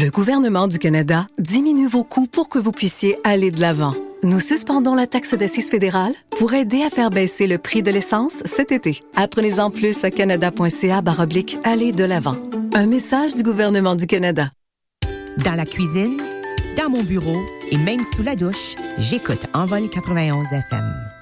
Le gouvernement du Canada diminue vos coûts pour que vous puissiez aller de l'avant. Nous suspendons la taxe d'assises fédérale pour aider à faire baisser le prix de l'essence cet été. Apprenez-en plus à canada.ca/aller de l'avant. Un message du gouvernement du Canada. Dans la cuisine, dans mon bureau et même sous la douche, j'écoute Envol 91 FM.